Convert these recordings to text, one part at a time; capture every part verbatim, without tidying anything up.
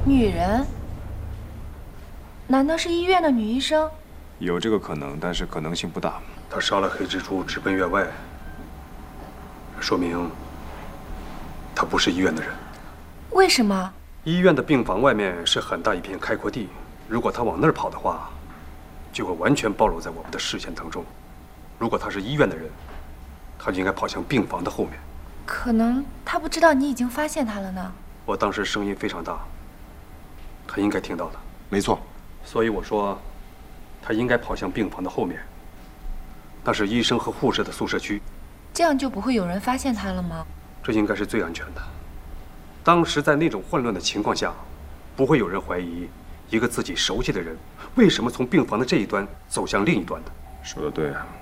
女人？难道是医院的女医生？ 有这个可能，但是可能性不大。 他杀了黑蜘蛛，直奔院外，说明他不是医院的人。 为什么？ 医院的病房外面是很大一片开阔地，如果他往那儿跑的话，就会完全暴露在我们的视线当中。如果他是医院的人，他就应该跑向病房的后面。 可能他不知道你已经发现他了呢。 我当时声音非常大，他应该听到的。 没错。 所以我说，他应该跑向病房的后面。那是医生和护士的宿舍区， 这样就不会有人发现他了吗？ 这应该是最安全的。当时在那种混乱的情况下，不会有人怀疑一个自己熟悉的人为什么从病房的这一端走向另一端的。 说得对啊。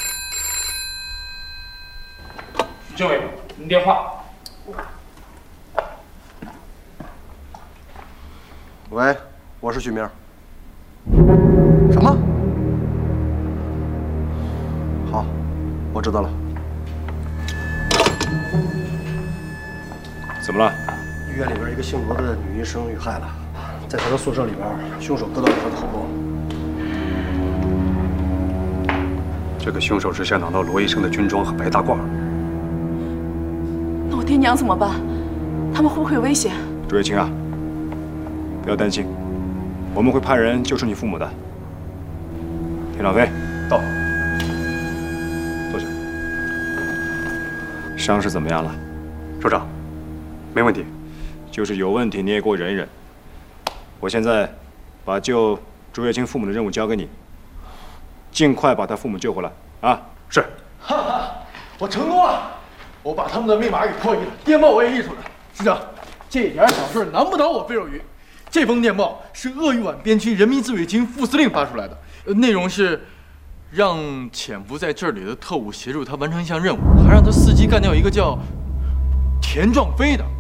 许政委，您电话。 喂，我是许明。什么？好，我知道了。 怎么了？ 医院里边一个姓罗的女医生遇害了，在她的宿舍里边，凶手割断了她的喉咙。 这个凶手是想拿到罗医生的军装和白大褂。 那我爹娘怎么办？他们会不会有危险？ 朱月清啊，不要担心，我们会派人救出你父母的。田长飞， 到。 坐下。伤势怎么样了？ 首长，没问题。 就是有问题你也给我忍一忍。我现在把救朱月清父母的任务交给你，尽快把他父母救回来啊！ 是。 哈哈，我成功了！我把他们的密码给破译了，电报我也译出来。师长，这点小事难不倒我费肉鱼。这封电报是鄂豫皖边区人民自卫军副司令发出来的，呃、内容是让潜伏在这里的特务协助他完成一项任务，还让他伺机干掉一个叫田壮飞的。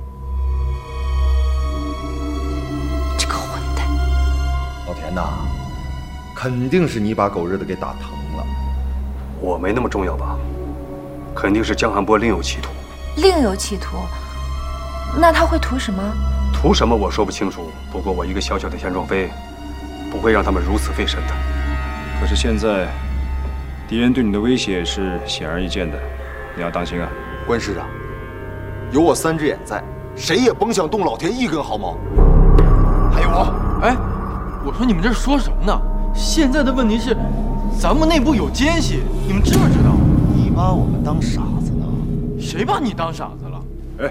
这个混蛋！ 老田呐，肯定是你把狗日的给打疼了。 我没那么重要吧？肯定是江寒波另有企图。 另有企图？那他会图什么？ 图什么我说不清楚。不过我一个小小的田壮飞，不会让他们如此费神的。 可是现在，敌人对你的威胁是显而易见的，你要当心啊！ 关师长，有我三只眼在，谁也甭想动老田一根毫毛。还有我， 哎，我说你们这是说什么呢？现在的问题是，咱们内部有奸细，你们知不知道？ 你把我们当傻子呢？ 谁把你当傻子了？ 哎，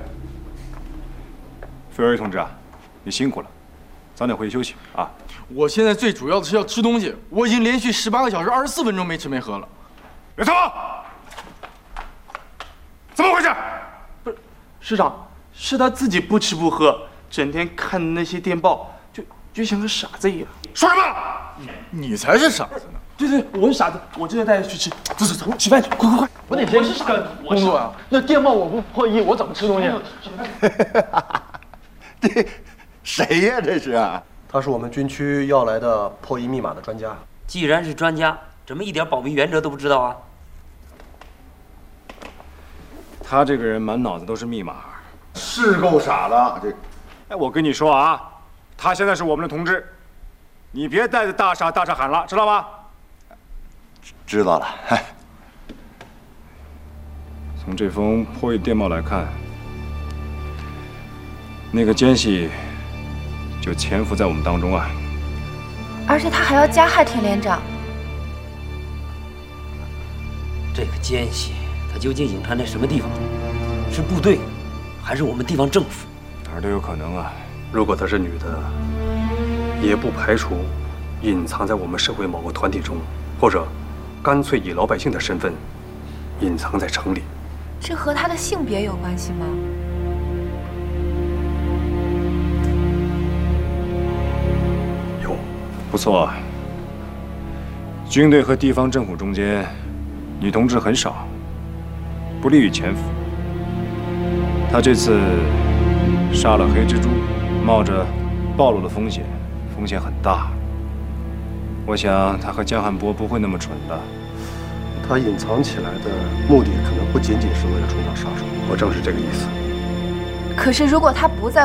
费尔同志啊，你辛苦了，早点回去休息啊。 我现在最主要的是要吃东西，我已经连续十八个小时二十四分钟没吃没喝了。 别吵！怎么回事？ 不是，师长，是他自己不吃不喝，整天看那些电报，就就像个傻子一样。 说什么？ 你才是傻子呢！ 对对，我是傻子，我这就带他去吃。走走走，吃饭去，快快快！ 我得先干工作啊！那电报我不破译，我怎么吃东西？ 这谁呀？这是啊？ 他是我们军区要来的破译密码的专家。 既然是专家，怎么一点保密原则都不知道啊？ 他这个人满脑子都是密码， 是够傻的。这， 哎，我跟你说啊，他现在是我们的同志，你别带着大傻大傻喊了，知道吗？ 知道了。 从这封破译电报来看，那个奸细就潜伏在我们当中啊！ 而且他还要加害田连长。 这个奸细，他究竟隐藏在什么地方？是部队，还是我们地方政府？ 哪儿都有可能啊！ 如果她是女的，也不排除隐藏在我们社会某个团体中，或者干脆以老百姓的身份隐藏在城里。 这和他的性别有关系吗？ 有。 不错，军队和地方政府中间，女同志很少，不利于潜伏。他这次杀了黑蜘蛛，冒着暴露的风险，风险很大。我想他和江汉波不会那么蠢的。 他隐藏起来的目的可能不仅仅是为了充当杀手。 我正是这个意思。 可是如果他不在